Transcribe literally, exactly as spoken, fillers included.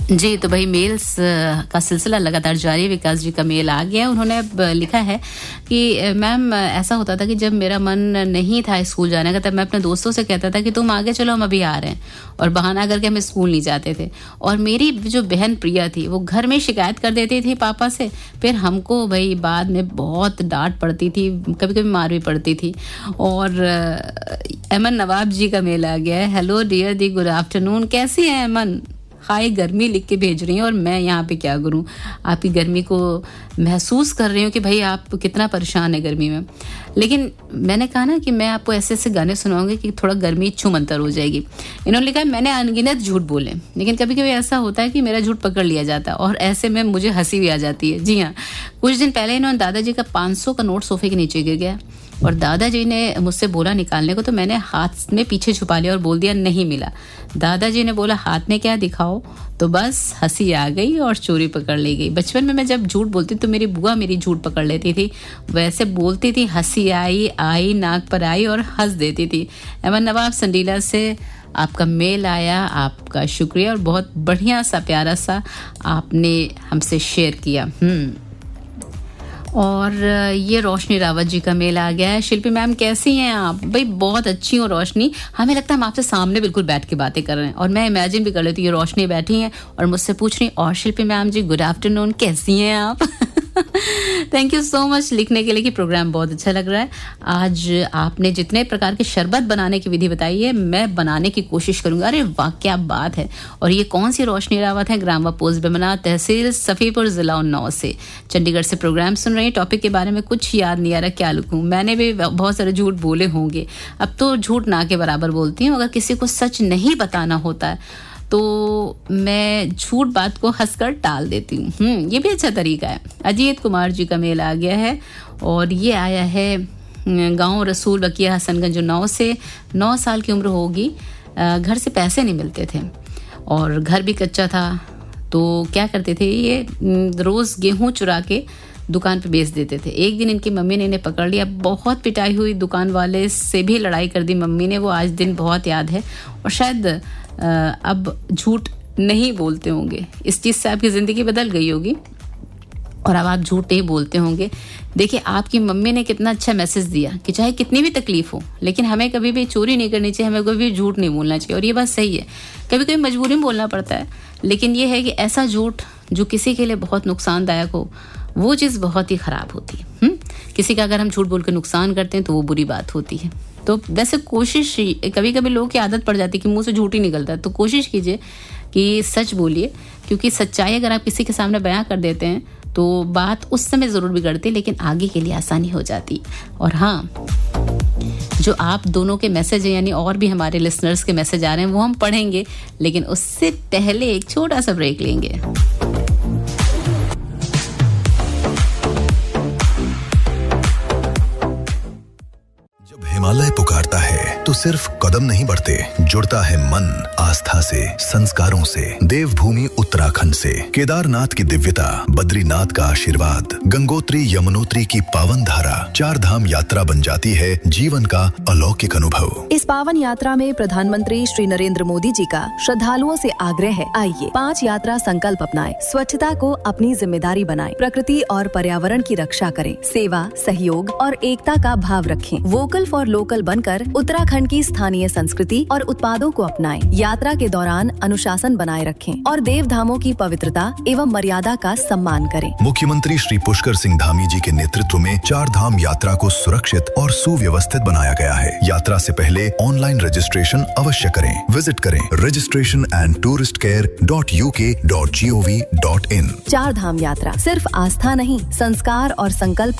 जी, तो भाई मेल्स का सिलसिला लगातार जारी है। विकास जी का मेल आ गया। उन्होंने अब लिखा है कि मैम ऐसा होता था कि जब मेरा मन नहीं था स्कूल जाने का, तब मैं अपने दोस्तों से कहता था कि तुम आगे चलो, हम अभी आ रहे हैं, और बहाना करके हम स्कूल नहीं जाते थे। और मेरी जो बहन प्रिया थी वो घर में शिकायत कर देती थी पापा से, फिर हमको भाई बाद में बहुत डांट पड़ती थी, कभी कभी मार भी पड़ती थी। और अमन नवाब जी का मेल आ गया है। हेलो डियर दी, गुड आफ्टरनून, कैसी है अमन? हाय गर्मी लिख के भेज रही हैं, और मैं यहाँ पे क्या करूँ, आपकी गर्मी को महसूस कर रही हूँ कि भाई आप कितना परेशान है गर्मी में। लेकिन मैंने कहा ना कि मैं आपको ऐसे ऐसे गाने सुनाऊंगी कि थोड़ा गर्मी छूमंतर हो जाएगी। इन्होंने लिखा है मैंने अनगिनत झूठ बोले, लेकिन कभी कभी ऐसा होता है कि मेरा झूठ पकड़ लिया जाता है और ऐसे में मुझे हंसी भी आ जाती है। जी हाँ, कुछ दिन पहले इन्होंने दादाजी का पाँच सौ का नोट सोफे के नीचे गिर गया और दादाजी ने मुझसे बोला निकालने को, तो मैंने हाथ में पीछे छुपा लिया और बोल दिया नहीं मिला। दादाजी ने बोला हाथ में क्या दिखाओ, तो बस हंसी आ गई और चोरी पकड़ ली गई। बचपन में मैं जब झूठ बोलती तो मेरी बुआ मेरी झूठ पकड़ लेती थी, वैसे बोलती थी हंसी आई आई नाक पर आई और हंस देती थी। अमन नवाब संडीला से आपका मेल आया, आपका शुक्रिया, और बहुत बढ़िया सा प्यारा सा आपने हमसे शेयर किया। हम्म और ये रोशनी रावत जी का मेल आ गया है। शिल्पी मैम कैसी हैं आप? भाई बहुत अच्छी हूँ रोशनी, हमें लगता है हम आपसे सामने बिल्कुल बैठ के बातें कर रहे हैं, और मैं इमेजिन भी कर लेती हूँ ये रोशनी बैठी हैं और मुझसे पूछ रही, और शिल्पी मैम जी गुड आफ्टरनून, कैसी हैं आप? थैंक यू सो मच लिखने के लिए कि प्रोग्राम बहुत अच्छा लग रहा है। आज आपने जितने प्रकार के शरबत बनाने की विधि बताई है, मैं बनाने की कोशिश करूंगा। अरे वाह क्या बात है। और ये कौन सी रोशनी रावत है? ग्राम व पोस्ट बेमना, तहसील सफ़ीपुर, जिला उन्नाव से चंडीगढ़ से प्रोग्राम सुन रही हैं। टॉपिक के बारे में कुछ याद नहीं आ रहा, क्या लिखूं? मैंने भी बहुत सारे झूठ बोले होंगे, अब तो झूठ ना के बराबर बोलती हूँ। अगर किसी को सच नहीं बताना होता है तो मैं झूठ बात को हंसकर टाल देती हूँ। हम्म ये भी अच्छा तरीका है। अजीत कुमार जी का मेल आ गया है और ये आया है गांव रसूल बकिया हसनगंज उन्नाव से। नौ साल की उम्र होगी, घर से पैसे नहीं मिलते थे और घर भी कच्चा था, तो क्या करते थे ये रोज़ गेहूँ चुरा के दुकान पे बेच देते थे। एक दिन इनकी मम्मी ने इन्हें पकड़ लिया, बहुत पिटाई हुई, दुकान वाले से भी लड़ाई कर दी मम्मी ने। वो आज दिन बहुत याद है और शायद अब झूठ नहीं बोलते होंगे। इस चीज़ से आपकी ज़िंदगी बदल गई होगी और अब आप झूठ नहीं बोलते होंगे। देखिए आपकी मम्मी ने कितना अच्छा मैसेज दिया कि चाहे कितनी भी तकलीफ हो, लेकिन हमें कभी भी चोरी नहीं करनी चाहिए, हमें कभी भी झूठ नहीं बोलना चाहिए। और ये बात सही है, कभी कभी मजबूरी में बोलना पड़ता है, लेकिन ये है कि ऐसा झूठ जो किसी के लिए बहुत नुकसानदायक हो, वो चीज़ बहुत ही ख़राब होती है। हुँ? किसी का अगर हम झूठ बोल के नुकसान करते हैं तो वो बुरी बात होती है। तो वैसे कोशिश, कभी कभी लोगों की आदत पड़ जाती है कि मुंह से झूठ ही निकलता है, तो कोशिश कीजिए कि सच बोलिए, क्योंकि सच्चाई अगर आप किसी के सामने बयां कर देते हैं तो बात उस समय ज़रूर बिगड़ती है, लेकिन आगे के लिए आसानी हो जाती। और हाँ, जो आप दोनों के मैसेज हैं, यानी और भी हमारे लिसनर्स के मैसेज आ रहे हैं, वो हम पढ़ेंगे, लेकिन उससे पहले एक छोटा सा ब्रेक लेंगे। हिमालय पुकारता है तो सिर्फ कदम नहीं बढ़ते, जुड़ता है मन आस्था से, संस्कारों से। देवभूमि उत्तराखंड से केदारनाथ की दिव्यता, बद्रीनाथ का आशीर्वाद, गंगोत्री यमुनोत्री की पावन धारा, चार धाम यात्रा बन जाती है जीवन का अलौकिक अनुभव। इस पावन यात्रा में प्रधानमंत्री श्री नरेंद्र मोदी जी का श्रद्धालुओं से आग्रह है, आइए पांच यात्रा संकल्प अपनाएं, स्वच्छता को अपनी जिम्मेदारी बनाएं, प्रकृति और पर्यावरण की रक्षा करें, सेवा, सहयोग और एकता का भाव रखें, वोकल फॉर लोकल बनकर उत्तराखंड की स्थानीय संस्कृति और उत्पादों को अपनाएं, यात्रा के दौरान अनुशासन बनाए रखें और देव धामों की पवित्रता एवं मर्यादा का सम्मान करें। मुख्यमंत्री श्री पुष्कर सिंह धामी जी के नेतृत्व में चार धाम यात्रा को सुरक्षित और सुव्यवस्थित बनाया गया है। यात्रा से पहले ऑनलाइन रजिस्ट्रेशन अवश्य करें। विजिट करें registration and tourist care dot U के dot G O V dot in. चार धाम यात्रा सिर्फ आस्था नहीं, संस्कार और संकल्प